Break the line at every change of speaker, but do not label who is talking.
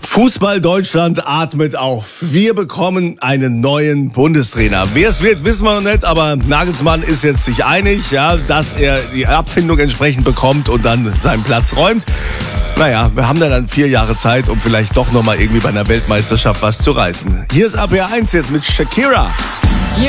Fußball Deutschland atmet auf. Wir bekommen einen neuen Bundestrainer. Wer es wird, wissen wir noch nicht, aber Nagelsmann ist jetzt sich einig, ja, dass er die Abfindung entsprechend bekommt und dann seinen Platz räumt. Naja, wir haben da dann 4 Jahre Zeit, um vielleicht doch nochmal irgendwie bei einer Weltmeisterschaft was zu reißen. Hier ist RPR 1 jetzt mit Shakira.